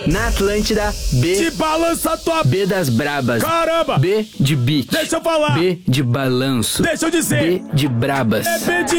Na Atlântida, B. Te balança tua... B das brabas. Caramba! B de beat. Deixa eu falar. B de balanço. Deixa eu dizer. B de brabas. É B de